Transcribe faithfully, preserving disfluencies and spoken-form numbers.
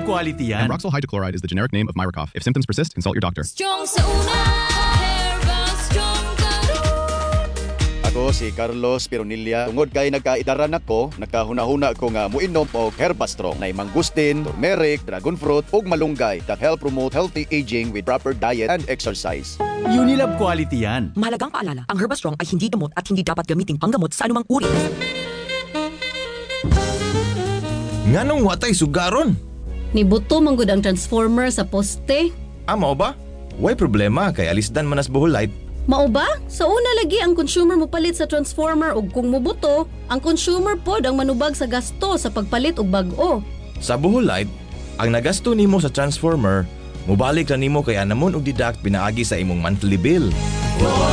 Unilab quality yan. Ambroxol hydrochloride is the generic name of Myracough. If symptoms persist, consult your doctor. Strong sa una, Herbal Strong Karon. Ako si Carlos Pironilla. Tungod kay nagkaidaran ako, nakahuna-huna ko nga muinom og Herbastrong na mangustin, turmeric, dragon fruit ug malunggay that help promote healthy aging with proper diet and exercise. Unilab quality yan. Mahalagang paalala, ang Herbastrong ay hindi gamot at hindi dapat gamitin panggamot sa anumang uri. Nganong watay sugaron? Nibuto manggod ang transformer sa poste. Ah, mao ba? Way problema kay alisdan manas buhulay. Mao ba? Sa una lagi ang consumer mo palit sa transformer ug kung mubuto, ang consumer pod ang manubag sa gasto sa pagpalit og bag-o. Sa buhulay, ang nagasto nimo sa transformer, mubalik ra nimo kay anamon og deduct pinaagi sa imong monthly bill.